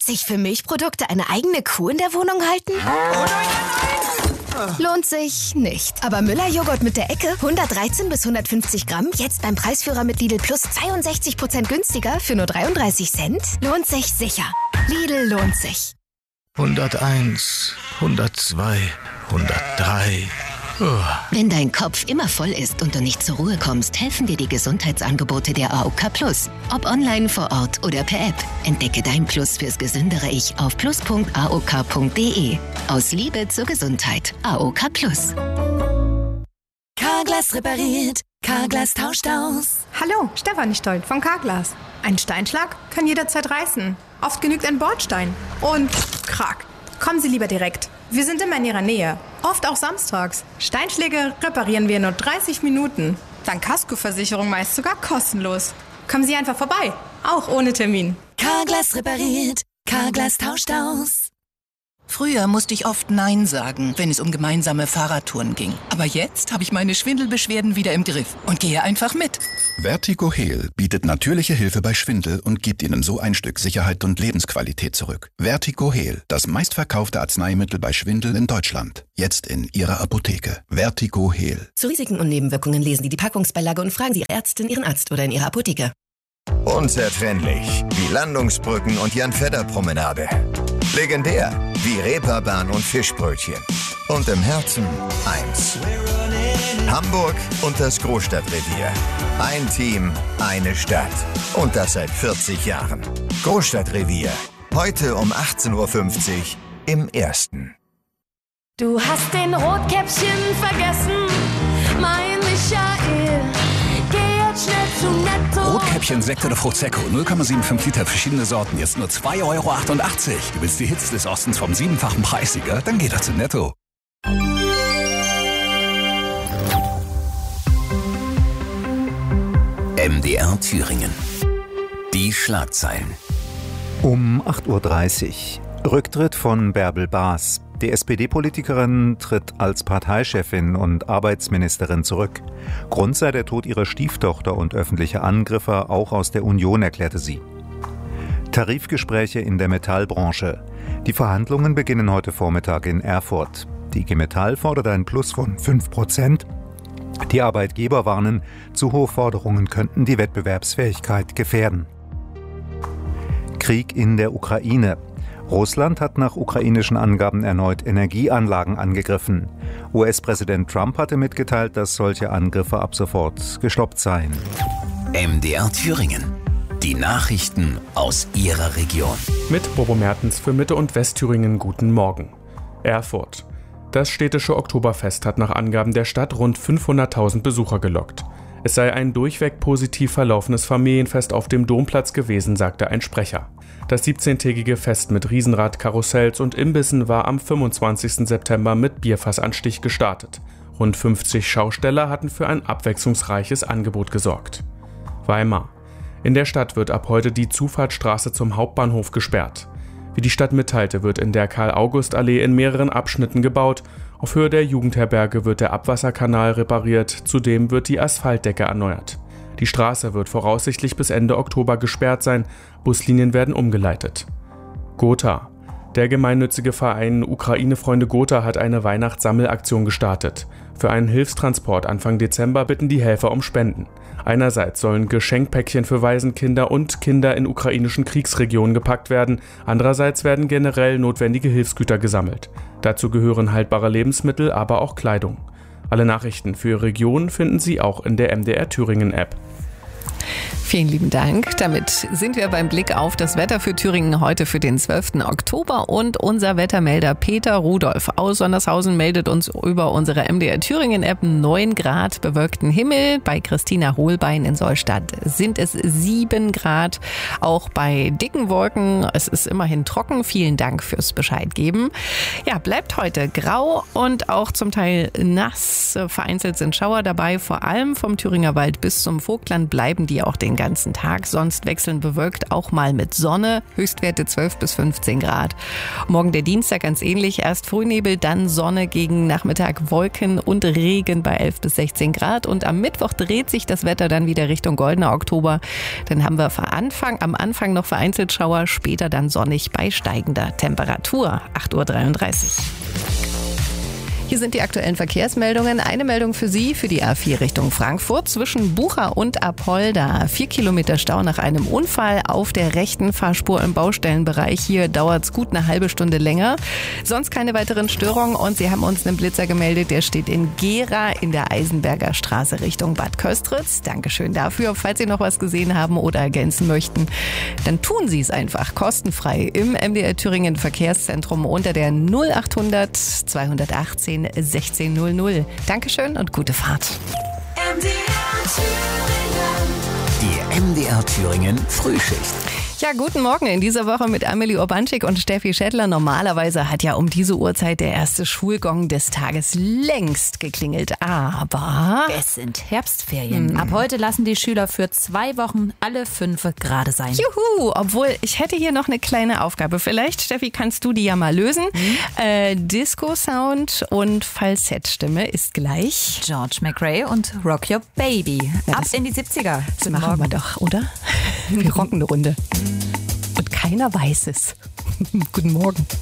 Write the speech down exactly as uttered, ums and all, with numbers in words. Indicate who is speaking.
Speaker 1: Sich für Milchprodukte eine eigene Kuh in der Wohnung halten? Lohnt sich nicht. Aber Müller-Joghurt mit der Ecke, hundertdreizehn bis hundertfünfzig Gramm, jetzt beim Preisführer mit Lidl Plus zweiundsechzig Prozent günstiger für nur dreiunddreißig Cent? Lohnt sich sicher. Lidl lohnt sich.
Speaker 2: hunderteins, hundertzwei, hundertdrei. Oh.
Speaker 3: Wenn dein Kopf immer voll ist und du nicht zur Ruhe kommst, helfen dir die Gesundheitsangebote der A O K Plus. Ob online, vor Ort oder per App. Entdecke dein Plus fürs gesündere Ich auf plus punkt a o k punkt d e. Aus Liebe zur Gesundheit. A O K Plus.
Speaker 4: Carglass repariert. Carglass tauscht aus.
Speaker 5: Hallo, Stefanie Stolt von Carglass. Ein Steinschlag kann jederzeit reißen. Oft genügt ein Bordstein. Und krack. Kommen Sie lieber direkt. Wir sind immer in Ihrer Nähe. Oft auch samstags. Steinschläge reparieren wir in nur dreißig Minuten. Dank Kaskoversicherung meist sogar kostenlos. Kommen Sie einfach vorbei. Auch ohne Termin.
Speaker 4: Carglass repariert. Carglass tauscht aus.
Speaker 6: Früher musste ich oft Nein sagen, wenn es um gemeinsame Fahrradtouren ging. Aber jetzt habe ich meine Schwindelbeschwerden wieder im Griff und gehe einfach mit.
Speaker 7: Vertigo Heal bietet natürliche Hilfe bei Schwindel und gibt Ihnen so ein Stück Sicherheit und Lebensqualität zurück. Vertigo Heal, das meistverkaufte Arzneimittel bei Schwindel in Deutschland. Jetzt in Ihrer Apotheke. Vertigo Heal.
Speaker 8: Zu Risiken und Nebenwirkungen lesen Sie die Packungsbeilage und fragen Sie Ihre Ärztin, Ihren Arzt oder in Ihrer Apotheke.
Speaker 9: Unzertrennlich wie Landungsbrücken und Jan-Fedder-Promenade. Legendär wie Reeperbahn und Fischbrötchen. Und im Herzen eins. Hamburg und das Großstadtrevier. Ein Team, eine Stadt. Und das seit vierzig Jahren. Großstadtrevier. Heute um achtzehn Uhr fünfzig im Ersten.
Speaker 10: Du hast den Rotkäppchen vergessen, mein Michael. Geh jetzt schnell zu Netto.
Speaker 11: Rotkäppchen, Sekt oder Prosecco, null Komma fünfundsiebzig Liter, verschiedene Sorten, jetzt nur zwei Euro achtundachtzig. Du willst die Hits des Ostens vom siebenfachen Preissieger? Dann geh doch zu Netto.
Speaker 12: M D R Thüringen. Die Schlagzeilen.
Speaker 13: Um acht Uhr dreißig. Rücktritt von Bärbel Baas. Die S P D-Politikerin tritt als Parteichefin und Arbeitsministerin zurück. Grund sei der Tod ihrer Stieftochter und öffentliche Angriffe auch aus der Union, erklärte sie. Tarifgespräche in der Metallbranche. Die Verhandlungen beginnen heute Vormittag in Erfurt. Die I G Metall fordert ein Plus von fünf Prozent. Die Arbeitgeber warnen, zu hohe Forderungen könnten die Wettbewerbsfähigkeit gefährden. Krieg in der Ukraine. Russland hat nach ukrainischen Angaben erneut Energieanlagen angegriffen. U S-Präsident Trump hatte mitgeteilt, dass solche Angriffe ab sofort gestoppt seien.
Speaker 12: M D R Thüringen. Die Nachrichten aus Ihrer Region.
Speaker 14: Mit Bobo Mertens für Mitte- und Westthüringen guten Morgen. Erfurt. Das städtische Oktoberfest hat nach Angaben der Stadt rund fünfhunderttausend Besucher gelockt. Es sei ein durchweg positiv verlaufenes Familienfest auf dem Domplatz gewesen, sagte ein Sprecher. Das siebzehntägige Fest mit Riesenrad, Karussells und Imbissen war am fünfundzwanzigsten September mit Bierfassanstich gestartet. Rund fünfzig Schausteller hatten für ein abwechslungsreiches Angebot gesorgt. Weimar. In der Stadt wird ab heute die Zufahrtsstraße zum Hauptbahnhof gesperrt. Wie die Stadt mitteilte, wird in der Karl-August-Allee in mehreren Abschnitten gebaut. Auf Höhe der Jugendherberge wird der Abwasserkanal repariert, zudem wird die Asphaltdecke erneuert. Die Straße wird voraussichtlich bis Ende Oktober gesperrt sein, Buslinien werden umgeleitet. Gotha. Der gemeinnützige Verein Ukraine-Freunde Gotha hat eine Weihnachtssammelaktion gestartet. Für einen Hilfstransport Anfang Dezember bitten die Helfer um Spenden. Einerseits sollen Geschenkpäckchen für Waisenkinder und Kinder in ukrainischen Kriegsregionen gepackt werden, andererseits werden generell notwendige Hilfsgüter gesammelt. Dazu gehören haltbare Lebensmittel, aber auch Kleidung. Alle Nachrichten für Ihre Region finden Sie auch in der M D R Thüringen App.
Speaker 15: Vielen lieben Dank. Damit sind wir beim Blick auf das Wetter für Thüringen heute für den zwölften Oktober. Und unser Wettermelder Peter Rudolph aus Sondershausen meldet uns über unsere M D R Thüringen App neun Grad bewölkten Himmel. Bei Christina Hohlbein in Solstadt sind es sieben Grad. Auch bei dicken Wolken. Es ist immerhin trocken. Vielen Dank fürs Bescheid geben. Ja, bleibt heute grau und auch zum Teil nass. Vereinzelt sind Schauer dabei. Vor allem vom Thüringer Wald bis zum Vogtland bleiben die die auch den ganzen Tag. Sonst wechseln bewölkt auch mal mit Sonne. Höchstwerte zwölf bis fünfzehn Grad. Morgen der Dienstag ganz ähnlich. Erst Frühnebel, dann Sonne, gegen Nachmittag Wolken und Regen bei elf bis sechzehn Grad. Und am Mittwoch dreht sich das Wetter dann wieder Richtung goldener Oktober. Dann haben wir Anfang, am Anfang noch vereinzelt Schauer, später dann sonnig bei steigender Temperatur. acht Uhr dreiunddreißig. Hier sind die aktuellen Verkehrsmeldungen. Eine Meldung für Sie, für die A vier Richtung Frankfurt. Zwischen Bucha und Apolda. Vier Kilometer Stau nach einem Unfall auf der rechten Fahrspur im Baustellenbereich. Hier dauert es gut eine halbe Stunde länger. Sonst keine weiteren Störungen. Und Sie haben uns einen Blitzer gemeldet. Der steht in Gera in der Eisenberger Straße Richtung Bad Köstritz. Dankeschön dafür. Falls Sie noch was gesehen haben oder ergänzen möchten, dann tun Sie es einfach kostenfrei im M D R Thüringen Verkehrszentrum unter der null acht hundert zweihundertachtzehn sechzehn null null. Dankeschön und gute Fahrt.
Speaker 4: M D R Thüringen.
Speaker 12: Die M D R Thüringen Frühschicht.
Speaker 15: Ja, guten Morgen in dieser Woche mit Amelie Urbanschik und Steffi Schädler. Normalerweise hat ja um diese Uhrzeit der erste Schulgong des Tages längst geklingelt. Aber
Speaker 16: es sind Herbstferien. Hm. Ab heute lassen die Schüler für zwei Wochen alle fünf gerade sein.
Speaker 15: Juhu, obwohl ich hätte hier noch eine kleine Aufgabe. Vielleicht, Steffi, kannst du die ja mal lösen. Hm. Äh, Disco-Sound und Falsettstimme ist gleich
Speaker 16: George McRae und Rock Your Baby.
Speaker 15: Ja,
Speaker 16: ab in die siebziger.
Speaker 15: Das machen Morgen. wir doch, oder? Wir rocken eine Runde. Und keiner weiß es. Guten Morgen.